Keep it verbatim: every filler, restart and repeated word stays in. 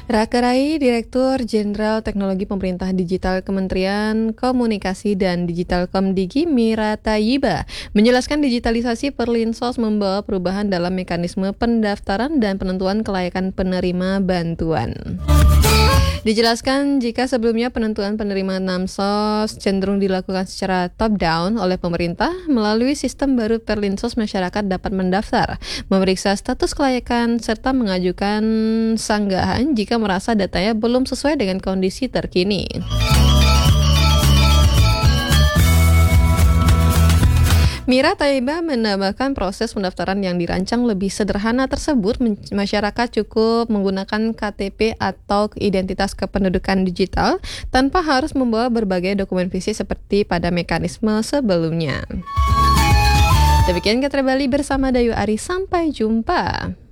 Rakerai, Direktur Jenderal Teknologi Pemerintah Digital Kementerian Komunikasi dan Digital Komdigi Mira Tayyiba menjelaskan digitalisasi Perlinsos membawa perubahan dalam mekanisme pendaftaran dan penentuan kelayakan penerima bantuan. Dijelaskan jika sebelumnya penentuan penerimaan Namsos cenderung dilakukan secara top-down oleh pemerintah, melalui sistem baru Perlinsos masyarakat dapat mendaftar, memeriksa status kelayakan, serta mengajukan sanggahan jika merasa datanya belum sesuai dengan kondisi terkini. Mira Tayyiba menambahkan proses pendaftaran yang dirancang lebih sederhana tersebut, masyarakat cukup menggunakan K T P atau identitas kependudukan digital tanpa harus membawa berbagai dokumen fisik seperti pada mekanisme sebelumnya. Demikian Katra Bali bersama Dayu Ari, sampai jumpa.